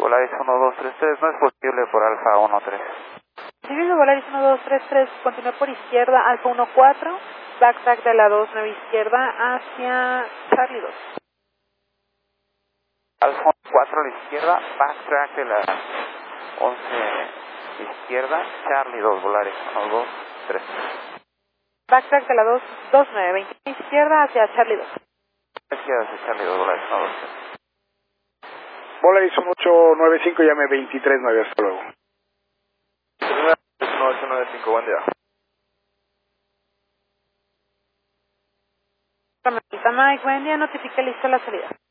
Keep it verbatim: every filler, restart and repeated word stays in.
Volaris uno dos tres tres, no es posible por Alfa uno tres. Civil de Volaris uno dos tres tres, continúa por izquierda, Alfa uno cuatro, backtrack de la dos nueve izquierda hacia Charlie dos. Alfa uno cuatro a la izquierda, backtrack de la once izquierda, Charlie dos, Volaris uno dos tres. Backtrack de la dos nueve veinte izquierda hacia Charlie dos. Izquierda hacia Charlie dos, Volaris uno dos tres. Volaris uno ocho nueve cinco, llame veintitrés nueve, hasta luego. uno ocho nueve cinco, buen día. Mike, buen día, notifique listo la salida.